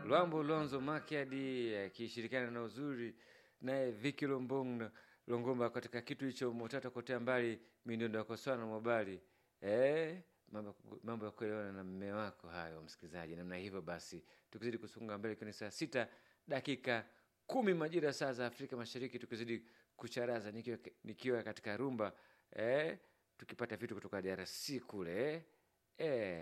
Luambo Lonzo Makiadi akishirikiana na Uzuri naye Vicky Longomba katika kitu hicho Motata kotea mbali mindondo yako sana mobali. Mambo ya kuelewana na mume wako hayo msikilizaji. Namna hivyo basi tukizidi kusonga mbele kwa saa 6 dakika 10 majira saa za Afrika Mashariki, tukizidi kucharaza nikiwa katika rumba tukipata vitu kutoka DRC kule